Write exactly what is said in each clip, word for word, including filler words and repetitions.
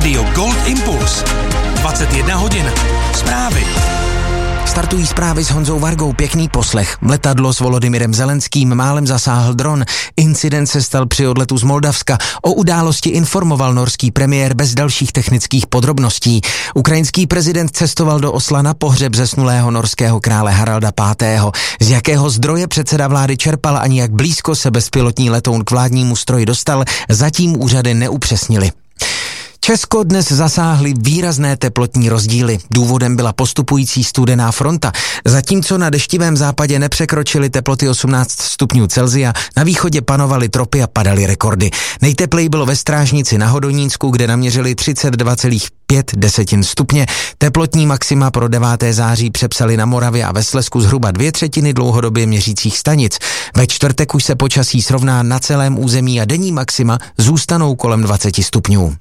Rádio Gold Impuls. dvacet jedna hodin. Zprávy. Startují zprávy s Honzou Vargou, pěkný poslech. Letadlo s Volodymyrem Zelenským málem zasáhl dron. Incident se stal při odletu z Moldavska. O události informoval norský premiér bez dalších technických podrobností. Ukrajinský prezident cestoval do Osla na pohřeb zesnulého norského krále Haralda pátého. Z jakého zdroje předseda vlády čerpal ani jak blízko se bezpilotní letoun k vládnímu stroji dostal, zatím úřady neupřesnily. Česko dnes zasáhly výrazné teplotní rozdíly. Důvodem byla postupující studená fronta. Zatímco na deštivém západě nepřekročily teploty osmnáct stupňů Celsia, na východě panovaly tropy a padaly rekordy. Nejtepleji bylo ve Strážnici na Hodonínsku, kde naměřili třicet dva celá pět desetin stupně. Teplotní maxima pro devátého září přepsali na Moravě a ve Slezsku zhruba dvě třetiny dlouhodobě měřících stanic. Ve čtvrtek už se počasí srovná na celém území a denní maxima zůstanou kolem dvacet stupňů.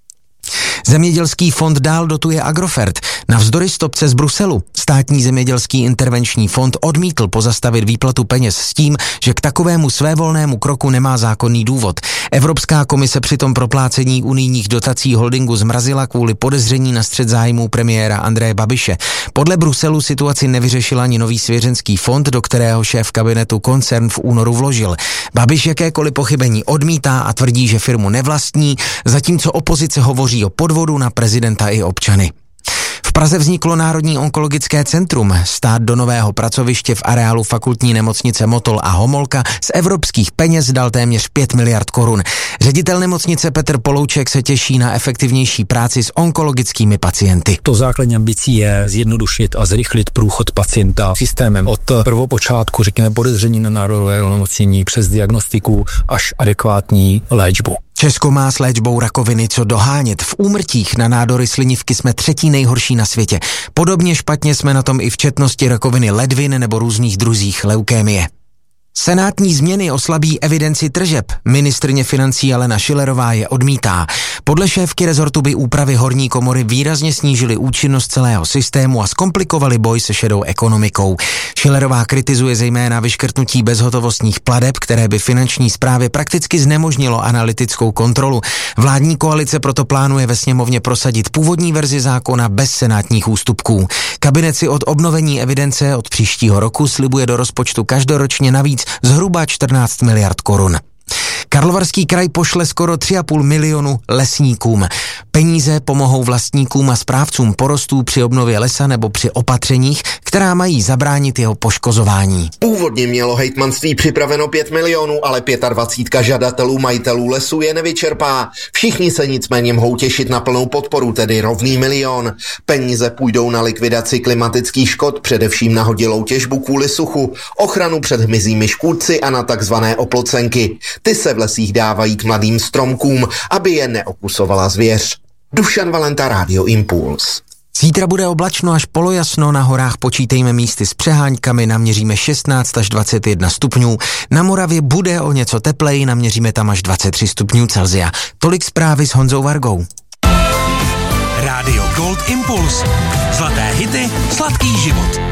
Zemědělský fond dál dotuje Agrofert. Navzdory stopce z Bruselu státní zemědělský intervenční fond odmítl pozastavit výplatu peněz s tím, že k takovému svévolnému kroku nemá zákonný důvod. Evropská komise přitom proplácení unijních dotací holdingu zmrazila kvůli podezření na střet zájmů premiéra Andreje Babiše. Podle Bruselu situaci nevyřešil ani nový svěřenský fond, do kterého šéf kabinetu koncern v únoru vložil. Babiš jakékoliv pochybení odmítá a tvrdí, že firmu nevlastní, zatímco opozice hovoří o podvodu na prezidenta i občany. V Praze vzniklo Národní onkologické centrum. Stát do nového pracoviště v areálu fakultní nemocnice Motol a Homolka z evropských peněz dal téměř pět miliard korun. Ředitel nemocnice Petr Polouček se těší na efektivnější práci s onkologickými pacienty. To základní ambicí je zjednodušit a zrychlit průchod pacienta systémem od prvopočátku, řekněme, podezření na nádorové onemocnění přes diagnostiku až adekvátní léčbu. Česko má s léčbou rakoviny co dohánět. V úmrtích na nádory slinivky jsme třetí nejhorší na světě. Podobně špatně jsme na tom i v četnosti rakoviny ledvin nebo různých druzích leukémie. Senátní změny oslabí evidenci tržeb. Ministryně financí Alena Schillerová je odmítá. Podle šéfky rezortu by úpravy horní komory výrazně snížily účinnost celého systému a zkomplikovaly boj se šedou ekonomikou. Schillerová kritizuje zejména vyškrtnutí bezhotovostních plateb, které by finanční správě prakticky znemožnilo analytickou kontrolu. Vládní koalice proto plánuje ve sněmovně prosadit původní verzi zákona bez senátních ústupků. Kabinet si od obnovení evidence od příštího roku slibuje do rozpočtu každoročně navíc zhruba čtrnáct miliard korun. Karlovarský kraj pošle skoro tři a půl milionu lesníkům. Peníze pomohou vlastníkům a správcům porostů při obnově lesa nebo při opatřeních, která mají zabránit jeho poškozování. Původně mělo hejtmanství připraveno pět milionů, ale dvacet pět žadatelů majitelů lesů je nevyčerpá. Všichni se nicméně mohou těšit na plnou podporu, tedy rovný milion. Peníze půjdou na likvidaci klimatických škod, především na hodilou těžbu kvůli suchu, ochranu před hmyzími škůdci a na takzvané oplocenky. Ty se v lesích dávají k mladým stromkům, aby je neokusovala zvěř. Dušan Valenta, Rádio Impuls. Zítra bude oblačno až polojasno, na horách počítejme místy s přeháňkami, naměříme šestnáct až dvacet jedna stupňů, na Moravě bude o něco tepleji, naměříme tam až dvacet tři stupňů Celsia. Tolik zprávy s Honzou Vargou. Rádio Gold Impuls. Zlaté hity, sladký život.